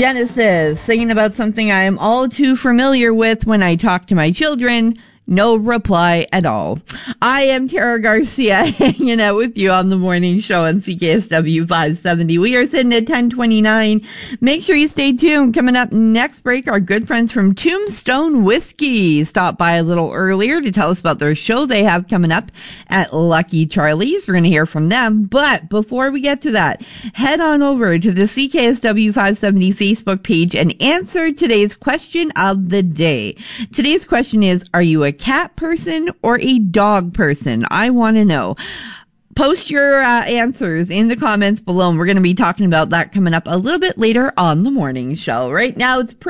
Genesis, singing about something I am all too familiar with when I talk to my children. No reply at all. I am Tara Garcia, hanging out with you on the morning show on CKSW 570. We are sitting at 10:29. Make sure you stay tuned. Coming up next break, our good friends from Tombstone Whiskey stopped by a little earlier to tell us about their show they have coming up at Lucky Charlie's. We're going to hear from them. But before we get to that, head on over to the CKSW 570 Facebook page and answer today's question of the day. Today's question is, are you a cat person or a dog person? I want to know. Post your answers in the comments below, and we're going to be talking about that coming up a little bit later on the morning show. Right now, it's